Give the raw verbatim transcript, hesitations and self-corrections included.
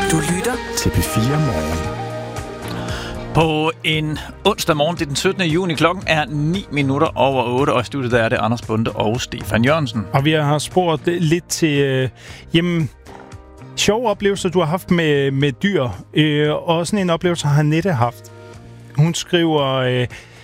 Du lytter til P fire Morgen. På en onsdag morgen, det er den syttende juni, klokken er ni minutter over otte, og i studiet der er det Anders Bonde og Stefan Jørgensen. Og vi har spurgt lidt til øh, jamen, sjove oplevelser, du har haft med, med dyr. Øh, og sådan en oplevelse har Nette haft. Hun skriver, øh,